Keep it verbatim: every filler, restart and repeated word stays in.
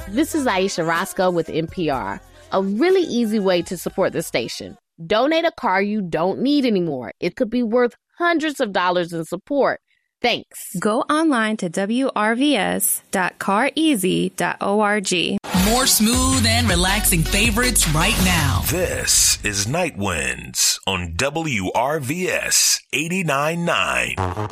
This is Aisha Roscoe with N P R. A really easy way to support the station. Donate a car you don't need anymore. It could be worth hundreds of dollars in support. Thanks. Go online to w r v s dot car easy dot org. More smooth and relaxing favorites right now. This is Night Winds on W R V S eighty-nine point nine.